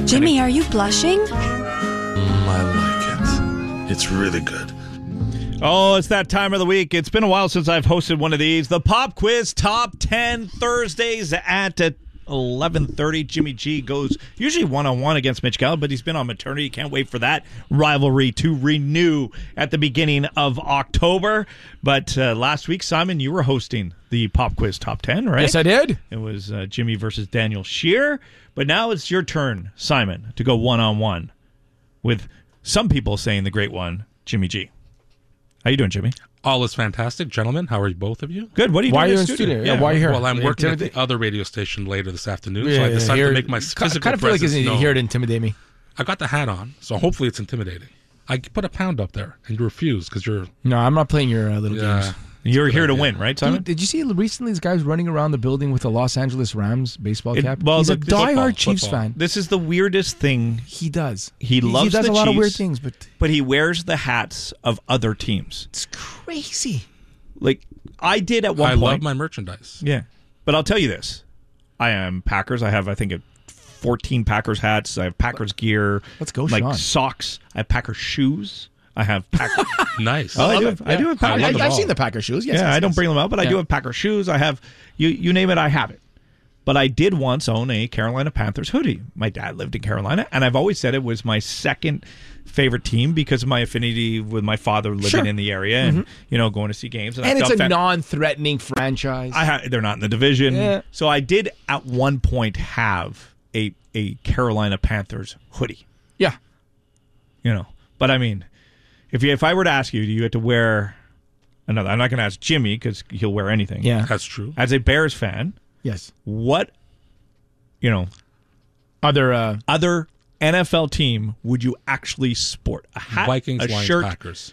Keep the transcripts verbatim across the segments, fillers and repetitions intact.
Jimmy, are you blushing? Mm, I like it. It's really good. Oh, it's that time of the week. It's been a while since I've hosted one of these. The Pop Quiz Top ten Thursdays at eleven thirty. Jimmy G goes usually one-on-one against Mitch Gallagher, but he's been on maternity. Can't wait for that rivalry to renew at the beginning of October. But uh, last week, Simon, you were hosting the Pop Quiz Top ten, right? Yes, I did. It was uh, Jimmy versus Daniel Scheer. But now it's your turn, Simon, to go one-on-one with some people saying the great one, Jimmy G. How you doing, Jimmy? All is fantastic. Gentlemen, how are both of you? Good. What are you Why doing are you in in the studio? studio? Yeah, why are you here? Well, I'm Yeah, working at intimidate- the other radio station later this afternoon, Yeah, so I yeah, decided here- to make my I physical kind of feel like presence it's known. here to intimidate me. I got the hat on, so hopefully it's intimidating. I put a pound up there, and you refuse because you're... No, I'm not playing your uh, little Yeah. games. You're here to idea. win, right, Simon? Dude, did you see recently this guy's running around the building with a Los Angeles Rams baseball It- cap? well, He's a look, this- diehard football, Chiefs football. fan. This is the weirdest thing. He does. He loves He does the a lot of weird Chiefs. things, but But he wears the hats of other teams. it's crazy. Like I did at one I point. love my merchandise. Yeah. But I'll tell you this. I am Packers. I have, I think, a fourteen Packers hats. I have Packers gear. Let's go, like Sean. socks. I have Packers shoes. I have Packers. Nice. Oh, I do have, I do have I Packers. love I, them I've all. seen the Packer shoes. Yes, yeah, yes, I don't yes. bring them out, but I do Yeah. have Packer shoes. I have you you name it, I have it. But I did once own a Carolina Panthers hoodie. My dad lived in Carolina, and I've always said it was my second favorite team because of my affinity with my father living Sure. in the area and you know going to see games. And I it's felt a fan- non-threatening franchise. I ha- they're not in the division, Yeah. so I did at one point have a a Carolina Panthers hoodie. yeah. You know, but I mean, if you if I were to ask you, do you have to wear another? I'm not going to ask Jimmy because he'll wear anything. Yeah. That's true. As a Bears fan, Yes. what you know Other uh, other N F L team would you actually sport? A hat, Vikings, a Lions, shirt, Packers.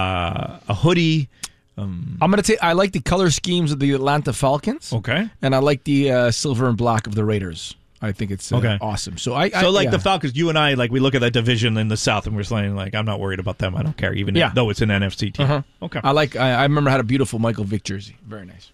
uh, a hoodie. I'm gonna say I like the color schemes of the Atlanta Falcons. Okay. And I like the uh, silver and black of the Raiders. I think it's uh, Okay. awesome. So I, I So like yeah. the Falcons, you and I, like we look at that division in the South, and we're saying like, I'm not worried about them. I don't care, even Yeah. though it's an N F C team. Uh-huh. Okay. I like. I, I remember I had a beautiful Michael Vick jersey. Very nice.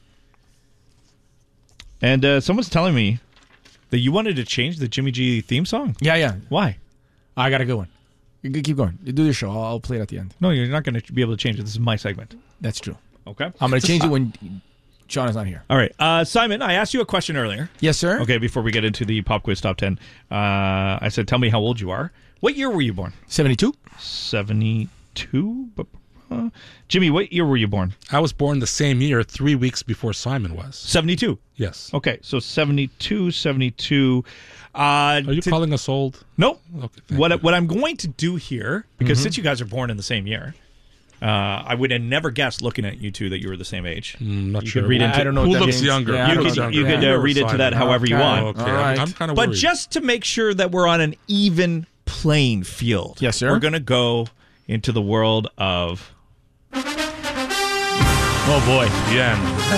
And uh, someone's telling me that you wanted to change the Jimmy G theme song. Yeah, yeah. Why? I got a good one. You can keep going. You do your show. I'll, I'll play it at the end. No, you're not going to be able to change it. This is my segment. That's true. Okay. I'm going to change it when Sean is not here. All right. Uh, Simon, I asked you a question earlier. Yes, sir. Okay, before we get into the Pop Quiz Top ten. Uh, I said, tell me how old you are. What year were you born? seventy-two. seventy-two? Uh, Jimmy, what year were you born? I was born the same year, three weeks before Simon was. seventy-two. Yes. Okay, so seventy-two, seventy-two. Uh, Are you to- calling us old? Nope. Okay, thank What you. what I'm going to do here, because Mm-hmm. since you guys are born in the same year, uh, I would have never guessed looking at you two that you were the same age. Mm, not You sure. could read into- I don't know Who what that looks means. younger? Yeah, I You don't could, know. younger. you could Yeah. uh, read into that however you Okay. want. Okay, All right. I'm, I'm kind of But worried. just to make sure that we're on an even playing field, Yes, sir. we're going to go into the world of Oh, boy. yeah.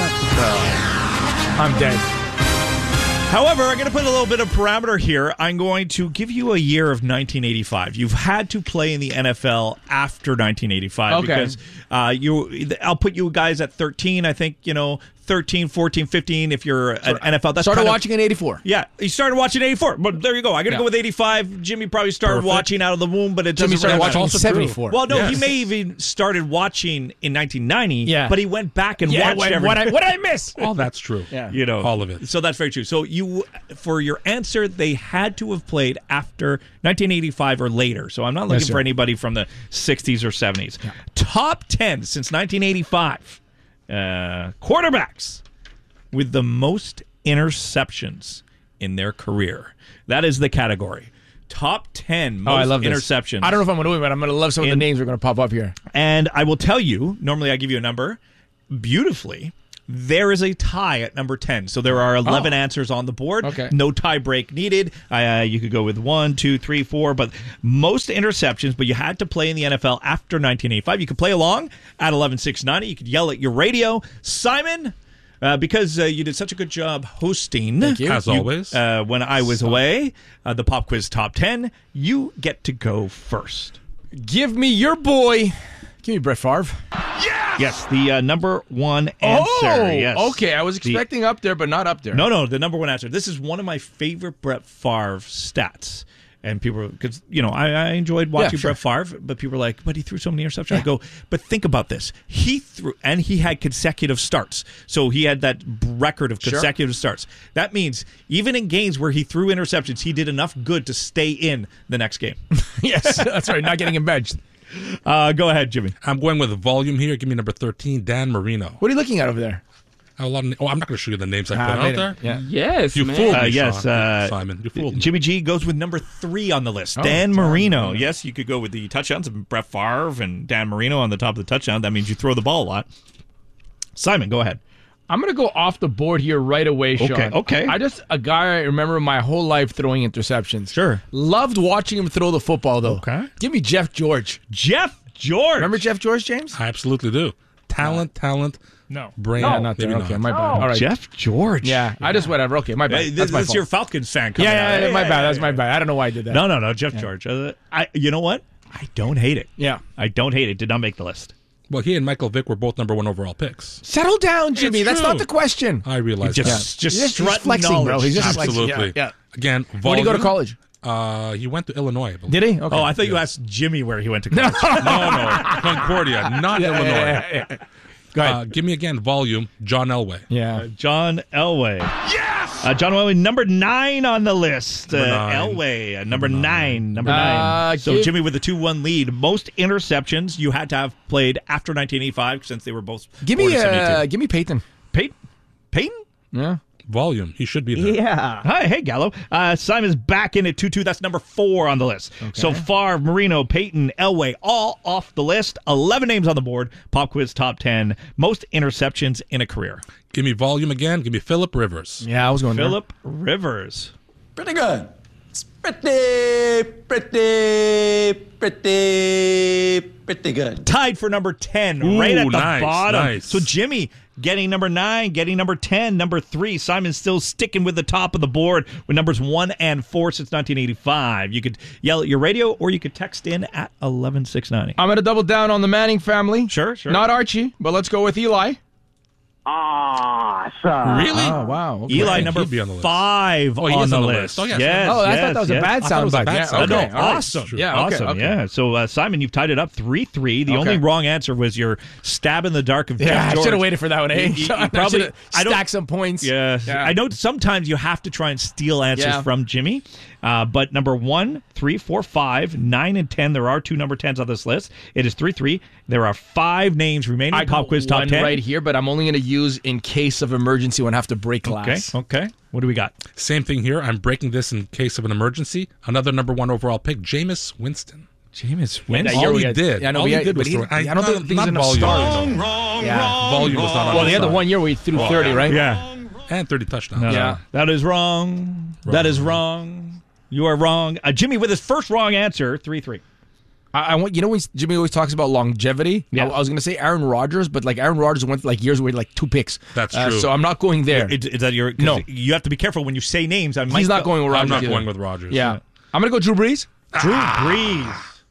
I'm dead. However, I'm going to put a little bit of parameter here. I'm going to give you a year of nineteen eighty-five. You've had to play in the N F L after nineteen eighty-five Okay. because uh, you. I'll put you guys at thirteen. I think, you know, thirteen, fourteen, fifteen if you're an N F L. That's Started kind of- watching in eighty-four. Yeah, he started watching eighty-four. But there you go. I got to Yeah. go with eighty-five. Jimmy probably started Perfect. watching out of the womb, but it Jimmy doesn't started really watching matter. in seventy-four. Well, no, he Yes. may even started watching in nineteen ninety. Yeah. But he went back and Yeah, watched what, everything. what, I, what did I miss? All that's true. Yeah. You know, All of it. So that's very true. So you, for your answer, they had to have played after nineteen eighty-five or later. So I'm not looking Yes, sir. for anybody from the sixties or seventies. Top ten since nineteen eighty-five. Uh, quarterbacks with the most interceptions in their career. That is the category. Top ten most Oh, I love this. interceptions. I don't know if I'm going to win, but I'm going to love some of the In- names that are going to pop up here. And I will tell you, normally I give you a number. Beautifully, there is a tie at number ten. So there are eleven Oh. answers on the board. Okay. No tie break needed. Uh, you could go with one, two, three, four. But most interceptions, but you had to play in the N F L after nineteen eighty-five. You could play along at eleven six ninety. You could yell at your radio. Simon, uh, because uh, you did such a good job hosting. Thank you. As always. Uh, when I was away, uh, the Pop Quiz Top ten, you get to go first. Give me your boy. Give me Brett Favre. Yes, the uh, number one answer. Oh, yes. okay. I was The- expecting up there, but not up there. No, no, the number one answer. This is one of my favorite Brett Favre stats. And people, because, you know, I, I enjoyed watching Yeah, sure. Brett Favre, but people were like, but he threw so many interceptions. Yeah. I go, but think about this. He threw, and he had consecutive starts. So he had that record of consecutive sure. starts. That means even in games where he threw interceptions, he did enough good to stay in the next game. Yes, that's right. Not getting him benched. Uh, go ahead, Jimmy. I'm going with volume here. Give me number thirteen, Dan Marino. What are you looking at over there? I have a lot of, oh, I'm not going to show you the names I Ah, put I out there. Yeah. Yes, You man. fooled me, Uh, yes, Sean, uh, Simon. You fooled me. Jimmy G goes with number three on the list. Oh, Dan Dan Marino. Marino. Yes, you could go with the touchdowns of Brett Favre and Dan Marino on the top of the touchdown. That means you throw the ball a lot. Simon, go ahead. I'm going to go off the board here right away, Sean. Okay, okay. I just, a guy I remember my whole life throwing interceptions. Sure. Loved watching him throw the football, though. Okay. Give me Jeff George. Jeff George. Remember Jeff George, James? I absolutely do. Talent, talent, No. brain. Yeah, not maybe there. not. Okay, my bad. All right. Jeff George. Yeah, I just, whatever. Okay, my bad. Hey, That's this my is fault. your Falcons fan coming yeah, out. yeah, yeah, my bad. That's my bad. I don't know why I did that. No, no, no. Jeff George. Uh, I, you know what? I don't hate it. Yeah. I don't hate it. Did not make the list. Well, he and Michael Vick were both number one overall picks. Settle down, Jimmy. It's That's true. not the question. I realize Just, that. just He's just- he's strutting flexing, knowledge. bro. He's just like- Absolutely. yeah, yeah. Again, Where volume. did he go to college? Uh, he went to Illinois, I believe. Did he? Okay. Oh, I thought you asked Jimmy where he went to college. No, no. Concordia, not Yeah, Illinois. yeah, yeah, yeah. Go ahead. Uh, give me again volume, John Elway. yeah. John Elway. Yes! Uh, John Elway, number nine on the list. Number uh, nine. Elway, uh, number, Number nine. nine. Number Uh, nine. So give- Jimmy with the two one lead. Most interceptions you had to have played after nineteen eighty-five since they were both Give born me, in uh, seventy-two. give me Peyton. Peyton? Peyton? Yeah. Volume, he should be there. Yeah. Hi, hey, Gallo. Uh, Simon's back in at two two. That's number four on the list. So Favre, Marino, Peyton, Elway, all off the list. eleven names on the board. Pop quiz top ten. Most interceptions in a career. Give me volume again. Give me Phillip Rivers. Yeah, I was going Phillip Rivers. Pretty good. It's pretty, pretty, pretty, pretty good. Tied for number ten, Ooh, right at the nice, bottom. nice. So Jimmy getting number nine, getting number ten, number three. Simon's still sticking with the top of the board with numbers one and four since nineteen eighty-five. You could yell at your radio or you could text in at eleven six ninety. I'm going to double down on the Manning family. Sure, sure. Not Archie, but let's go with Eli. Awesome. Really? Oh, wow. Okay. Eli, think number he'd be on the list. five Oh, he on is the on the list. list. Oh, yes. yes, Oh, I yes, thought that was yes. a bad I thought it was a soundbite. bad Yeah, soundbite. okay. No, all right. awesome. True. Yeah, okay, awesome. okay. Yeah. So, uh, Simon, you've tied it up three three. The Okay. only wrong answer was your stab in the dark of Yeah, Jeff I George. should have waited for that one, eh? You- you- you I probably- should've I don't- stacked some points. Yeah. Yeah. I know sometimes you have to try and steal answers Yeah. from Jimmy. Uh, but number one, three, four, five, nine, and ten. There are two number tens on this list. It is three three. There are five names remaining. I Pop got quiz top one ten. right here, but I'm only going to use in case of emergency when I have to break Okay. glass. Okay. What do we got? Same thing here. I'm breaking this in case of an emergency. Another number one overall pick, Jameis Winston. Jameis That Winston. year All we he had- did. Yeah, I know, all we he had- did but was he- throw. I don't think he's not enough volume. stars. though. Yeah. Volume was not on Well, the they had the side. one year where he threw Oh, thirty, yeah. right? Yeah. And thirty touchdowns. No, no. Yeah. That is wrong. That is wrong. You are wrong. Uh, Jimmy with his first wrong answer, three three. I, I want you know when Jimmy always talks about longevity. Yeah. I, I was going to say Aaron Rodgers, but like Aaron Rodgers went like years where he had, like two picks. That's Uh, true. so I'm not going there. Is, is that your? 'cause No. You have to be careful when you say names. I might He's not go- going with Rodgers. I'm not either. going with Rodgers. Yeah, I'm going to go Drew Brees. Drew Brees.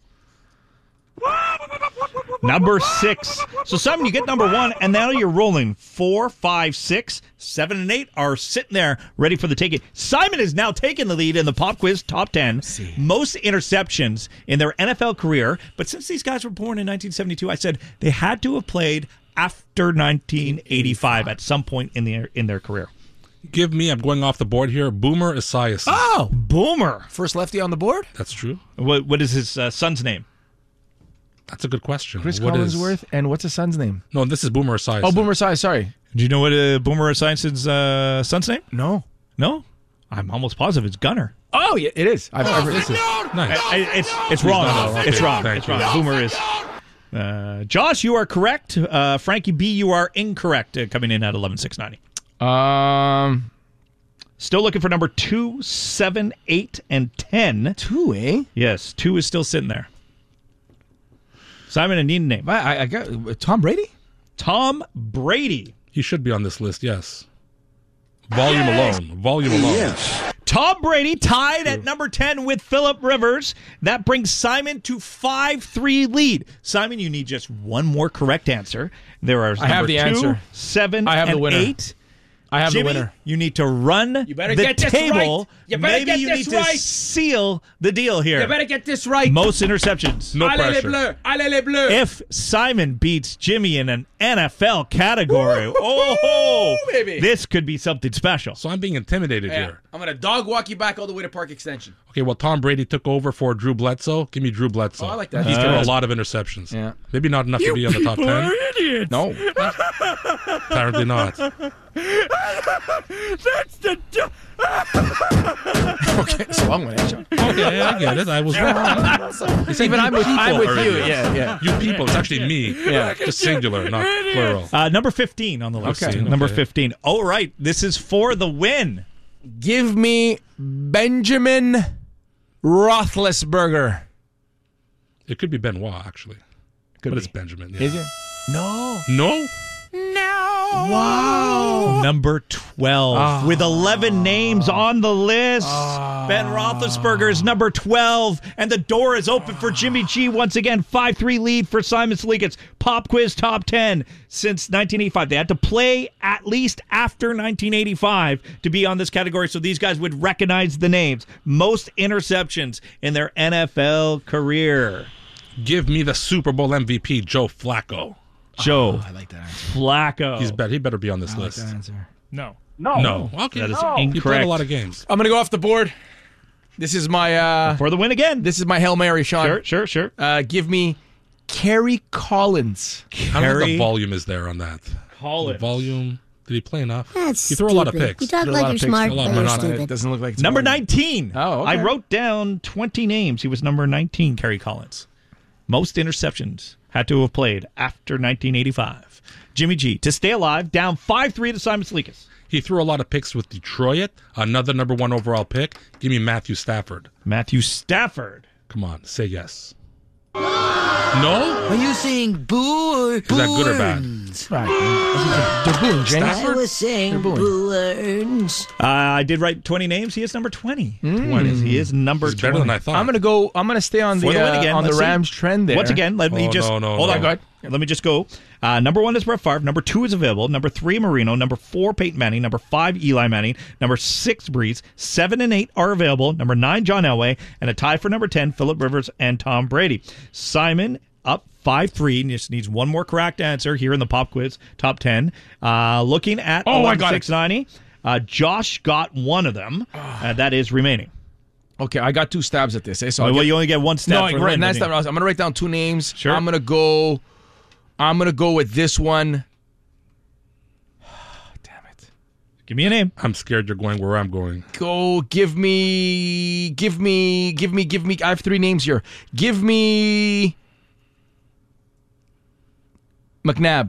Number six. So, Simon, you get number one, and now you're rolling. Four, five, six, seven, and eight are sitting there ready for the taking. Simon is now taking the lead in the Pop Quiz Top ten. Most interceptions in their N F L career. But since these guys were born in nineteen seventy-two, I said they had to have played after nineteen eighty-five at some point in their in their career. Give me, I'm going off the board here, Boomer Esiason. Oh, Boomer. first lefty on the board. That's true. What, what is his uh, son's name? That's a good question. Chris What is- Collinsworth, and what's his son's name? No, this is Boomer Esiason. Oh, Boomer Esiason. Sorry, Do you know what uh, Boomer Esiason's uh, son's name? no. No? I'm almost positive it's Gunner. Oh, yeah, it is. I've, I've heard This is nice. I- I- it's it's wrong. not- though. okay, It's wrong. thank It's you. wrong. Boomer is. Uh, Josh, you are correct. Uh, Frankie B, you are incorrect. Uh, coming in at eleven six ninety. Um, Still looking for number two, seven, eight, and ten. two, eh? Yes, two is still sitting there. Simon, I need a name. I, I, I got uh, Tom Brady. Tom Brady. He should be on this list, yes. Volume alone. Volume alone. Tom Brady tied at number ten with Phillip Rivers. That brings Simon to five three lead. Simon, you need just one more correct answer. There are I have number the two, answer. seven, I have the and winner. eight. I have Jimmy, the winner. You need to run You better the get this table. right. You better Maybe get you this need right. to seal the deal here. You better get this right. Most interceptions. No Allez les pressure. bleus. Allez les bleus. If Simon beats Jimmy in an N F L category, oh, baby. this could be something special. So I'm being intimidated Yeah, here. I'm going to dog walk you back all the way to Park Extension. Okay, well, Tom Brady took over for Drew Bledsoe. Give me Drew Bledsoe. Oh, I like that. He Uh, threw a lot of interceptions. Yeah. Maybe not enough to be on the top ten. idiots. No. Apparently not. That's the. Okay, it's a long one, eh, John? Okay, I get it. I was wrong. He said Even you I'm with, I'm people with are you. idiots. Yeah, yeah. You people. It's actually me. Yeah. Just singular, not plural. Uh, number fifteen on the list. Okay. Number Okay. fifteen. Oh, right. This is for the win. Give me Benjamin Roethlisberger. It could be Benoit, actually. Could but be. it's Benjamin. Yeah. Is it? No. No? Wow. Number twelve. With eleven names on the list. Ben Roethlisberger is number twelve. And the door is open for Jimmy G once again. five three lead for Simon Slikets. Pop quiz top ten since nineteen eighty-five. They had to play at least after nineteen eighty-five to be on this category, so these guys would recognize the names. Most interceptions in their N F L career. Give me the Super Bowl M V P, Joe Flacco. Joe I like that answer. Flacco. He's bet he better be on this I like list. that answer. No. No. Okay. That is He played incorrect. a lot of games. I'm going to go off the board. This is my uh, For the win again. this is my Hail Mary, Sean. Sure, sure, sure. Uh, give me Kerry Collins. I don't think Harry the volume is there on that. Collins. The volume. Did he play enough? That's he threw a lot of stupid. picks. You talk Threw a like lot you're of picks. smart, A lot but of you're money. It stupid. doesn't look like it's Number more than- nineteen. Oh, okay. I wrote down twenty names. He was number nineteen, Kerry Collins. Most interceptions had to have played after nineteen eighty-five. Jimmy G, to stay alive, down five three to Simon Slikis. He threw a lot of picks with Detroit. Another number one overall pick. Give me Matthew Stafford. Matthew Stafford. Come on, say yes. No? Are you saying boo or Is that good or bad? Right. They're booing, James. I was saying booing. boo earns. Uh, I did write twenty names. He is number twenty. Hmm. twenty. He is number He's twenty. better than I thought. I'm going to go. I'm going to stay on the, For the win uh, again. on the Let's see. Rams trend there. Once again, let me Oh, just no, no, hold no. on. Go ahead. Let me just go. Uh, number one is Brett Favre. Number two is available. Number three, Marino. Number four, Peyton Manning. Number five, Eli Manning. Number six, Breeze. Seven and eight are available. Number nine, John Elway. And a tie for number ten, Phillip Rivers and Tom Brady. Simon up five three. Just needs one more correct answer here in the pop quiz top ten. Uh, looking at Oh, I got six ninety. Uh, Josh got one of them. Uh, that is remaining. Okay, I got two stabs at this. Eh? So Oh, I'll well, get- you only get one step. no, for right. win, That's don't not. you? I'm going to write down two names. Sure. I'm going to go. I'm going to go with this one. Damn it. Give me a name. I'm scared you're going where I'm going. Go. Give me. Give me. Give me. Give me. I have three names here. Give me. McNabb.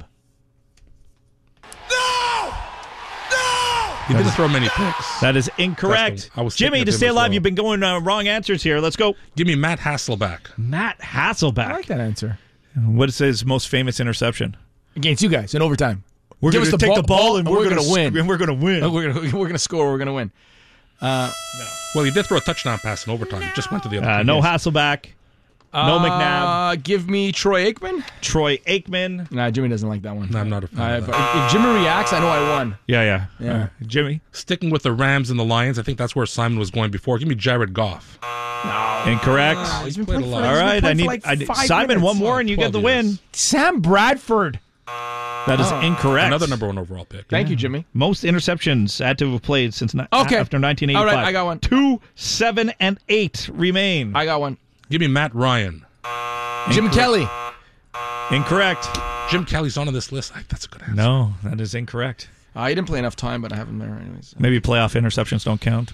He didn't throw many picks. That is incorrect. That's the- I was Jimmy, thinking to of stay him as alive, well. you've been going uh, wrong answers here. Let's go. Give me Matt Hasselback. Matt Hasselback. I like that answer. What is his most famous interception? Against you guys in overtime. We're Give going us to the take ball- the ball and ball we're, and going to win. And we're going to win. Oh, we're gonna we're gonna score. We're gonna win. Well, he did throw a touchdown pass in overtime. He just went to the other Uh, team. no Hasselback. No McNabb. Uh, give me Troy Aikman. Troy Aikman. Nah, Jimmy doesn't like that one. No, I'm not a fan Uh, of if, that. if Jimmy reacts, I know I won. Yeah, yeah. Yeah. Uh, Jimmy. Sticking with the Rams and the Lions, I think that's where Simon was going before. Give me Jared Goff. Incorrect. He's been playing a lot. All right. I playing for need, like I need five Simon, minutes. one more and you get the twelve win. years. Sam Bradford. That is incorrect. Another number one overall pick. Thank you, Jimmy. Most interceptions had to have played since ni- Okay. after nineteen eighty-five. All right, I got one. Two, seven, and eight remain. I got one. Give me Matt Ryan. Jim Kelly. Incorrect. Jim Kelly's on this list. I, that's a good answer. No, that is incorrect. Uh, he didn't play enough time, but I have him there anyways. Maybe playoff interceptions don't count.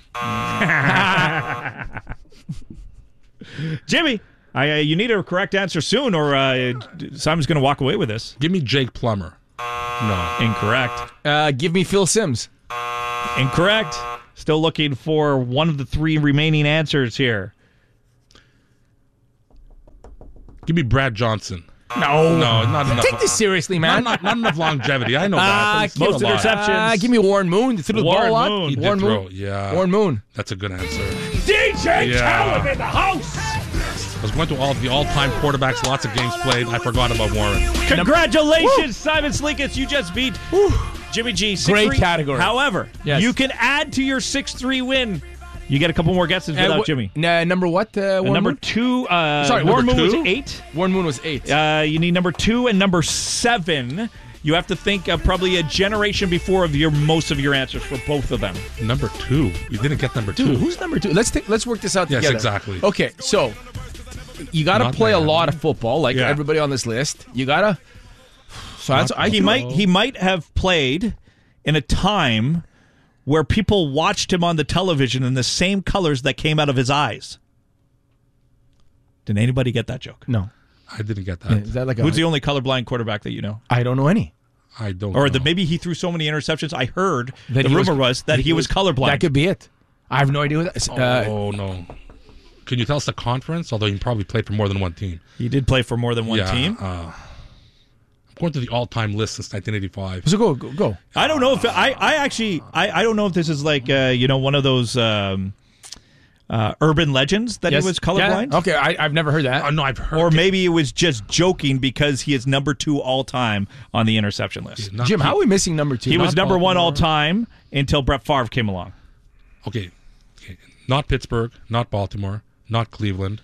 Jimmy, I, uh, you need a correct answer soon, or uh, Simon's going to walk away with this. Give me Jake Plummer. No. Incorrect. Uh, give me Phil Simms. Incorrect. Still looking for one of the three remaining answers here. Give me Brad Johnson. No. No, not enough. Take this seriously, man. Not, not, not enough longevity. I know that. Uh, but he's thrown most a lot. interceptions. Uh, give me Warren Moon. You threw the Warren ball a lot. Moon. He did Warren throw. Moon. Yeah. Warren Moon. That's a good answer. D J Yeah. Khaled in the house. I was going through all the all-time quarterbacks, lots of games played. I forgot about Warren. Congratulations, Simon Slikets. You just beat Jimmy G, six Great three. category. However, Yes. you can add to your six three win. You get a couple more guesses Uh, without wh- Jimmy. Nah, number what? Uh, Uh, Warren number Moon? two, uh, Sorry, Warren number Moon was two? eight. Warren Moon was eight. Uh, you need number two and number seven. You have to think of probably a generation before of your most of your answers for both of them. Number two. We didn't get number Dude, two. who's number two? Let's take, let's work this out Yes, together. exactly. Okay, so you got to Not play a Miami. lot of football, like Yeah. everybody on this list. You got to. So that's I He threw- might he might have played in a time where people watched him on the television in the same colors that came out of his eyes. Did anybody get that joke? No. I didn't get that. Is that like a? Who's the only colorblind quarterback that you know? I don't know any. I don't Or know. the, maybe he threw so many interceptions. I heard That the he rumor was- was, that he was colorblind. That could be it. I have no idea who that is. Uh, oh, no. Can you tell us the conference? Although he probably played for more than one team. he did play for more than one yeah, team. Uh, I'm going to the all-time list since nineteen eighty-five. so go, go, go. I don't know if I, I actually I, I don't know if this is like uh, you know one of those um, uh, urban legends that Yes. he was colorblind, Yeah. Okay, I, I've never heard that. Oh, no, I've heard. or maybe it was just joking because he is number two all time on the interception list. Not Jim, Pete- how are we missing number two? He was Not number one all Baltimore. time until Brett Favre came along. Okay. okay. Not Pittsburgh. Not Baltimore. Not Cleveland.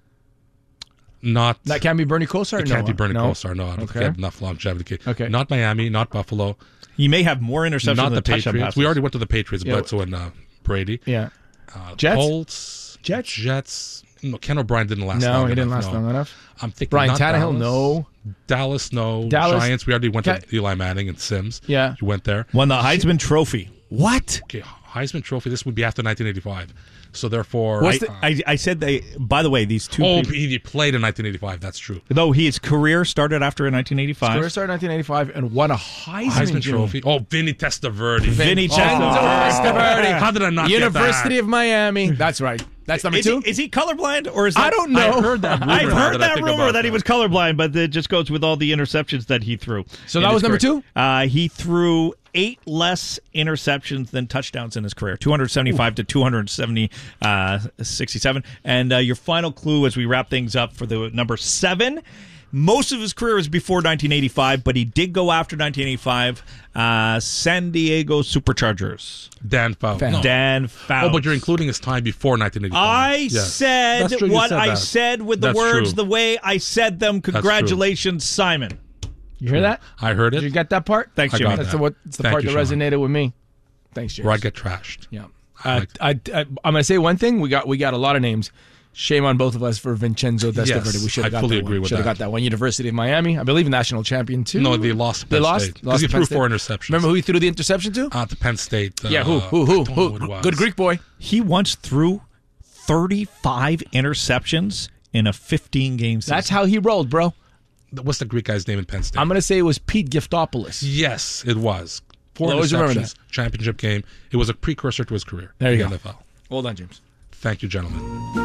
Not. That can't be Bernie Kosar. It no, can't be Bernie no. Kosar. No, I don't think Okay. he had enough longevity. Okay. Not Miami. Not Buffalo. He may have more interceptions Not than the touchdown Patriots. passes. We already went to the Patriots, Yeah. Bledsoe and uh, Brady. Yeah. Uh, Jets? Colts. Jets? Jets. No, Ken O'Brien didn't last No, long he didn't enough, last no. long enough. I'm thinking Brian not Tannehill, Dallas. no. Dallas, no. Dallas- Giants, we already went Ca- to Eli Manning and Sims. Yeah. You went there. Won the Heisman Trophy. What? Okay, Heisman Trophy, this would be after nineteen eighty-five. So therefore... What's I, the- I, I said they. By the way, these two. oh, people- he played in nineteen eighty-five. That's true. though his career started after nineteen eighty-five. Career started in nineteen eighty-five and won a Heisman, Heisman Jimmy. Trophy. Oh, Vinny Testaverde. Vinny Oh, Testaverde. Testaverde. How did I not University get that? of Miami. That's right. That's number Is two. he, is he colorblind or is that, I don't know. I heard that rumor. I've now heard that I that think rumor about that he was colorblind, but it just goes with all the interceptions that he threw. So in that his was number career. two? Uh, he threw eight less interceptions than touchdowns in his career, two hundred seventy-five to two hundred seventy, uh, sixty-seven. And uh, your final clue as we wrap things up for the number seven. Most of his career was before nineteen eighty-five, but he did go after nineteen eighty-five. Uh, San Diego Superchargers. Dan Fouts. No. Dan Fouts. Oh, but you're including his time before nineteen eighty-five. I Yes. said That's true, you what said I that. said with the That's words true. the way I said them. true. Congratulations, Simon. You hear that? I heard it. Did you get that part? Thanks, I Jimmy. got That's that. the, what, that's the Thank part you, that Sean. resonated with me. Thanks, James. Where I get trashed. Yeah. I Uh, like- I, I, I'm going to say one thing. We got we got a lot of names. Shame on both of us for Vincenzo Testaverde. Yes, we should I have got fully that agree one. with Should have that. got that one. University of Miami, I believe, national champion too. No, they lost to They Penn lost. State. Lost Because he to threw Penn State. four interceptions. Remember who he threw the interception to? Uh, to Penn State. Uh, yeah, who? Who? Who? I don't know Who? who it was. Good Greek boy. He once threw thirty-five interceptions in a fifteen-game season. That's how he rolled, bro. What's the Greek guy's name in Penn State? I'm going to say it was Pete Giftopoulos. Yes, it was. Four I'll always remember interceptions, championship game. It was a precursor to his career. There you in go. the N F L. Well done, James. Thank you, gentlemen.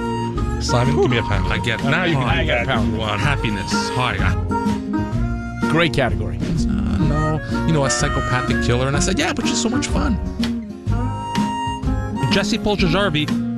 Simon, give me a pound. I get now. You I can got a pound. one. Happiness. Hi. I- Great category. Uh, no, you know, a psychopathic killer, and I said, yeah, but she's so much fun. Jesse Poljajarvi